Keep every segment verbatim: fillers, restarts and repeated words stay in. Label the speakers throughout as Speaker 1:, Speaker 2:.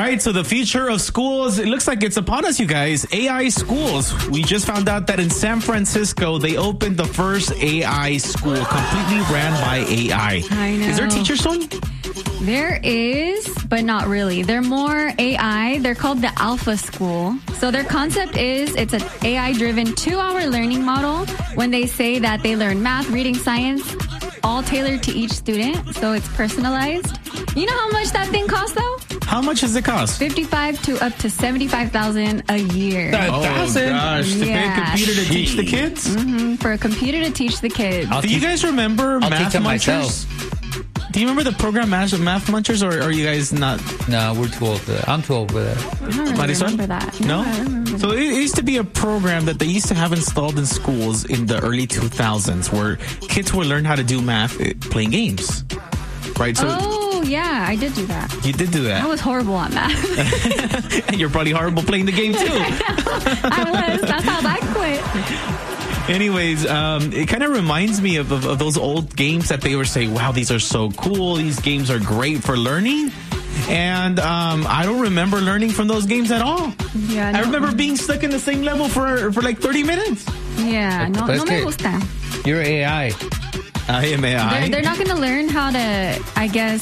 Speaker 1: right, so the future of schools, it looks like it's upon us, you guys. A I schools. We just found out that in San Francisco, they opened the first A I school, completely ran by A I.
Speaker 2: I know.
Speaker 1: Is there a teacher soon?
Speaker 2: There is, but not really. They're more A I. They're called the Alpha School. So their concept is it's an A I-driven two-hour learning model. When they say that they learn math, reading, science, all tailored to each student, so it's personalized. You know how much that thing costs, though?
Speaker 1: How much does it cost?
Speaker 2: fifty-five to up to seventy-five thousand a year.
Speaker 1: Oh, gosh. To
Speaker 2: Yeah.
Speaker 1: pay a computer to teach the kids?
Speaker 2: Mm-hmm, for a computer to teach the kids.
Speaker 1: Do you guys remember
Speaker 3: I'll
Speaker 1: Math
Speaker 3: teach them
Speaker 1: Munchers?
Speaker 3: myself.
Speaker 1: Do you remember the program Math Math Munchers, or are you guys not?
Speaker 3: No, we're too old for that. I'm too old for that.
Speaker 2: I don't really
Speaker 1: Marisol?
Speaker 2: remember that.
Speaker 1: No?
Speaker 2: I don't remember
Speaker 1: So it used to be a program that they used to have installed in schools in the early two thousands where kids would learn how to do math uh, playing games. Right? So
Speaker 2: Oh, yeah, I did do that.
Speaker 1: you did do
Speaker 2: I
Speaker 1: that.
Speaker 2: was horrible at math.
Speaker 1: And you're probably horrible playing the game too.
Speaker 2: I was. That's how I quit.
Speaker 1: Anyways, um, it kind of reminds me of, of, of those old games that they were saying, wow, these are so cool. These games are great for learning. And um, I don't remember learning from those games at all.
Speaker 2: Yeah,
Speaker 1: I
Speaker 2: no.
Speaker 1: remember being stuck in the same level for, for like thirty minutes.
Speaker 2: Yeah, no,
Speaker 3: Pero
Speaker 2: no
Speaker 3: es
Speaker 2: me
Speaker 3: que
Speaker 2: gusta.
Speaker 3: You're A I.
Speaker 1: I am A I.
Speaker 2: They're, they're not going to learn how to, I guess,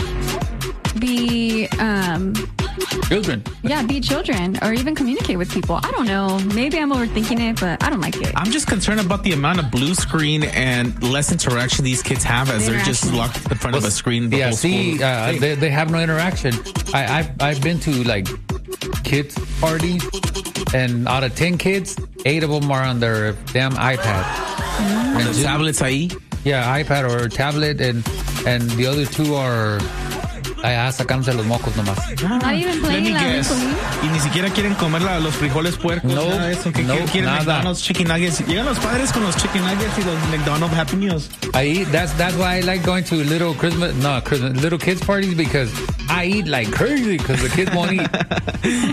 Speaker 2: be, um,
Speaker 3: Children.
Speaker 2: yeah, be children or even communicate with people. I don't know. Maybe I'm overthinking it, but I don't like it.
Speaker 1: I'm just concerned about the amount of blue screen and less interaction these kids have as they're just
Speaker 2: Interaction.
Speaker 1: locked in front of a screen. The
Speaker 3: Yeah,
Speaker 1: whole
Speaker 3: see,
Speaker 1: school.
Speaker 3: uh, they, they have no interaction. I, I've, I've been to like kids parties, and out of ten kids, eight of them are on their damn iPad.
Speaker 1: On
Speaker 3: And
Speaker 1: the
Speaker 3: ju-
Speaker 1: tablets ahí.
Speaker 3: Yeah, iPad or tablet, and and the other two are allá sacándose los mocos nomás.
Speaker 2: Not even
Speaker 1: Let
Speaker 2: playing
Speaker 1: me
Speaker 2: La
Speaker 1: guess.
Speaker 2: Ricolino.
Speaker 1: Y ni siquiera quieren comer la- los frijoles puercos.
Speaker 3: No,
Speaker 1: nada de eso. ¿Qué
Speaker 3: no,
Speaker 1: quieren? Quieren
Speaker 3: nada.
Speaker 1: McDonald's chicken nuggets. Llegan los padres con los chicken nuggets y los McDonald's Happy Meals.
Speaker 3: I eat. That's that's why I like going to little Christmas, no Christmas, little kids parties, because I eat like crazy because the kids won't eat.